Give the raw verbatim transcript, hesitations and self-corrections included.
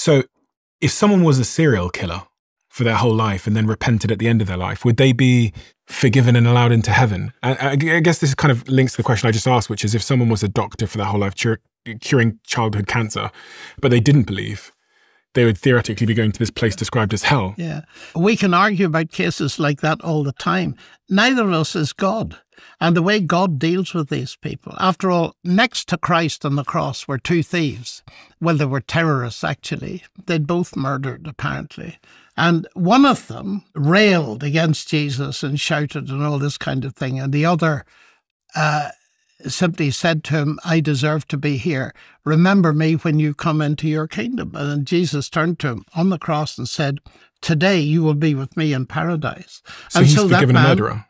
So if someone was a serial killer for their whole life and then repented at the end of their life, would they be forgiven and allowed into heaven? I, I guess this kind of links to the question I just asked, which is if someone was a doctor for their whole life cur- curing childhood cancer, but they didn't believe, they would theoretically be going to this place described as hell. Yeah. We can argue about cases like that all the time. Neither of us is God. And the way God deals with these people, after all, next to Christ on the cross were two thieves. Well, they were terrorists, actually. They'd both murdered, apparently. And one of them railed against Jesus and shouted and all this kind of thing. And the other uh, simply said to him, I deserve to be here. Remember me when you come into your kingdom. And then Jesus turned to him on the cross and said, today you will be with me in paradise. So and he's so forgiven that man, a murderer?